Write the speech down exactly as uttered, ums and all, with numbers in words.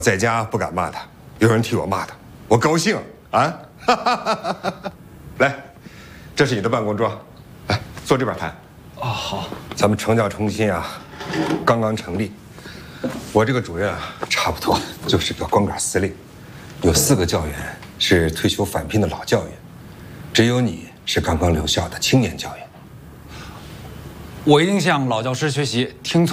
在家不敢骂他，有人替我骂他，我高兴啊！来，这是你的办公桌，来坐这边谈。 哦，好。 咱们成教中心啊，刚刚成立，我这个主任啊，差不多就是个光杆司令，有四个教员是退休返聘的老教员，只有你是刚刚留校的青年教员。 我一定向老教师学习，听从。